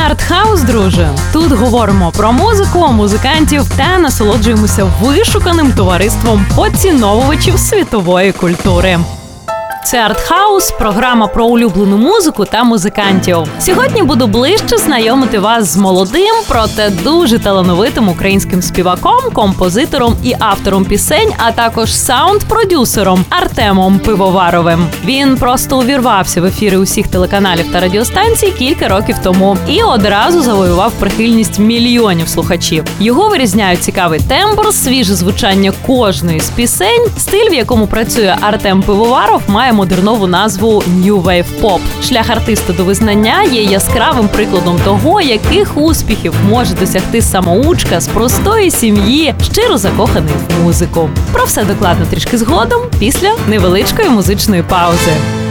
Артхаус, друже. Тут говоримо про музику, музикантів та насолоджуємося вишуканим товариством поціновувачів світової культури. Це Артхаус, програма про улюблену музику та музикантів. Сьогодні буду ближче знайомити вас з молодим, проте дуже талановитим українським співаком, композитором і автором пісень, а також саунд-продюсером Артемом Пивоваровим. Він просто увірвався в ефіри усіх телеканалів та радіостанцій кілька років тому і одразу завоював прихильність мільйонів слухачів. Його вирізняють цікавий тембр, свіже звучання кожної з пісень, стиль, в якому працює Артем Пивоваров, має модернову назву New Wave Pop. Шлях артиста до визнання є яскравим прикладом того, яких успіхів може досягти самоучка з простої сім'ї, щиро закоханий в музику. Про все докладно трішки згодом, після невеличкої музичної паузи.